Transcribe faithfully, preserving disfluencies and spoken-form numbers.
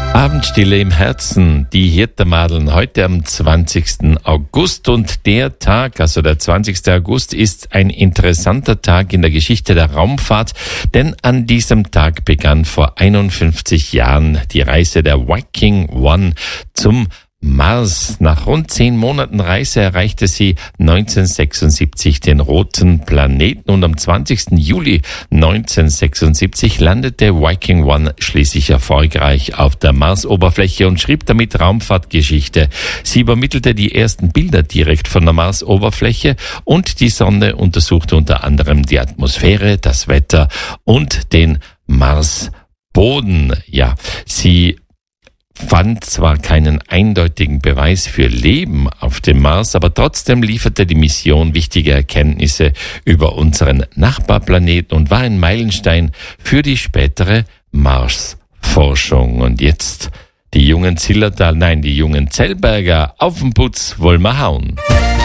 Abendstille im Herzen, die Hirtermadeln heute am zwanzigsten August. Und der Tag, also der zwanzigste August, ist ein interessanter Tag in der Geschichte der Raumfahrt, denn an diesem Tag begann vor einundfünfzig Jahren die Reise der Viking One zum Mars. Nach rund zehn Monaten Reise erreichte sie neunzehnhundertsechsundsiebzig den roten Planeten und am zwanzigsten Juli neunzehnhundertsechsundsiebzig landete Viking One schließlich erfolgreich auf der Marsoberfläche und schrieb damit Raumfahrtgeschichte. Sie übermittelte die ersten Bilder direkt von der Marsoberfläche und die Sonde untersuchte unter anderem die Atmosphäre, das Wetter und den Marsboden. Ja, sie fand zwar keinen eindeutigen Beweis für Leben auf dem Mars, aber trotzdem lieferte die Mission wichtige Erkenntnisse über unseren Nachbarplaneten und war ein Meilenstein für die spätere Marsforschung. Und jetzt die jungen Zillertal, nein, die jungen Zellberger auf den Putz wollen wir hauen.